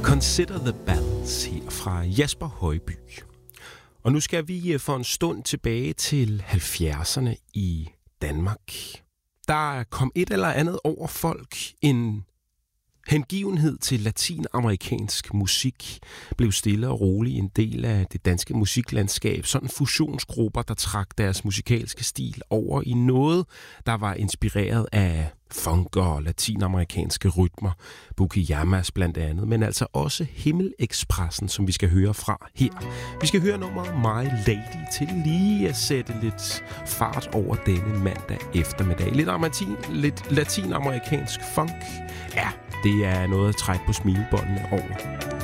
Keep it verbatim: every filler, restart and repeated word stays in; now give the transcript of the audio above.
Consider the Bells her fra Jasper Højby. Og nu skal vi for en stund tilbage til halvfjerdserne i Danmark. Der kom et eller andet over folk. En hengivenhed til latinamerikansk musik blev stille og roligt en del af det danske musiklandskab. Sådan fusionsgrupper, der trak deres musikalske stil over i noget, der var inspireret af funk og latinamerikanske rytmer. Buki Yamas blandt andet, men altså også Himmelekspressen, som vi skal høre fra her. Vi skal høre nummeret My Lady til lige at sætte lidt fart over denne mandag eftermiddag. Lidt, amatin, lidt latinamerikansk funk. Ja, det er noget at trække på smilebåndene over.